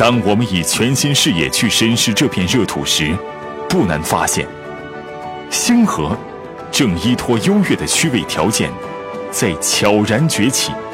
当我们以全新视野去审视这片热土时，不难发现，星河正依托优越的区位条件，在悄然崛起。